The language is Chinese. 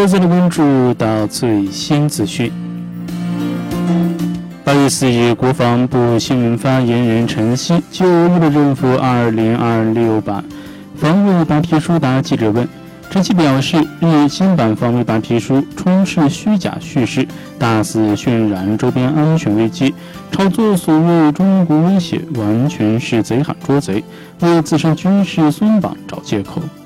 再来关注到最新资讯。8月4日，国防部新闻发言人陈希就日本政府2026版防卫白皮书答记者问。陈希表示，日新版防卫白皮书充斥虚假叙事，大肆渲染周边安全危机，炒作所谓中国威胁，完全是贼喊捉贼，为自身军事松绑找借口。